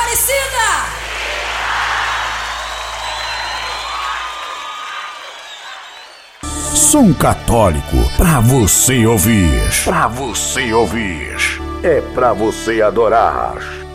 Aparecida! Som católico pra você ouvir. Pra você ouvir. É pra você adorar.